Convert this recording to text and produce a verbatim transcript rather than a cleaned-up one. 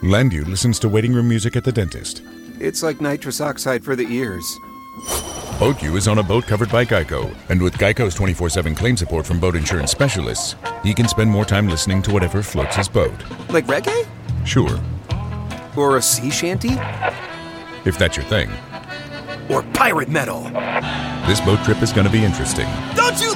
Landu listens to waiting room music at the dentist. It's like nitrous oxide for the ears. BoatU is on a boat covered by Geico, and with Geico's twenty-four seven claim support from boat insurance specialists, he can spend more time listening to whatever floats his boat. Like reggae? Sure. Or a sea shanty? If that's your thing. Or pirate metal? This boat trip is going to be interesting. Don't you